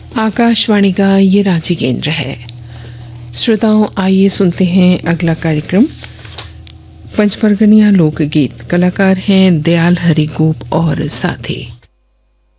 आकाशवाणी का ये रांची केंद्र है। श्रोताओं, आइए सुनते हैं अगला कार्यक्रम पंचपरगनिया लोकगीत। कलाकार हैं दयाल हरि गोप और साथी।